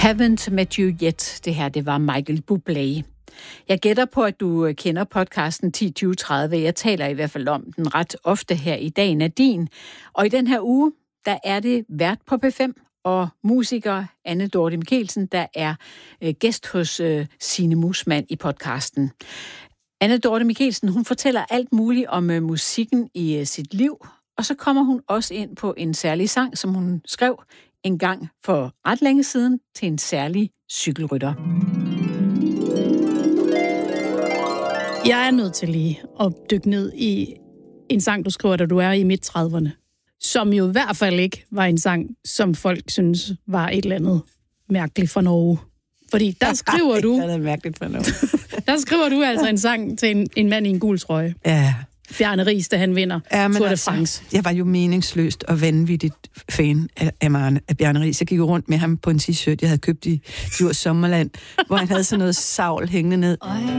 Haven't Met You Yet. Det her, det var Michael Bublé. Jeg gætter på, at du kender podcasten 10-20-30. Jeg taler i hvert fald om den ret ofte her i Dagen er din. Og i den her uge, der er det vært på P5 og musiker Anne Dorthe Michelsen, der er gæst hos Signe Muusmann i podcasten. Anne Dorthe Michelsen, hun fortæller alt muligt om musikken i sit liv, og så kommer hun også ind på en særlig sang, som hun skrev en gang for ret længe siden til en særlig cykelrytter. Jeg er nødt til lige at dykke ned i en sang, du skriver, da du er i midt-30'erne, som jo i hvert fald ikke var en sang, som folk synes var et eller andet mærkeligt for Norge. Fordi der skriver du... Det er mærkeligt for Norge. Der skriver du altså en sang til en mand i en gul trøje. Ja. Bjarne Riis, da han vinder Tour de France. Jeg var jo meningsløst og vanvittigt fan af Bjarne Riis. Jeg gik jo rundt med ham på en t-shirt, jeg havde købt i Djurs Sommerland, hvor han havde sådan noget savl hængende ned.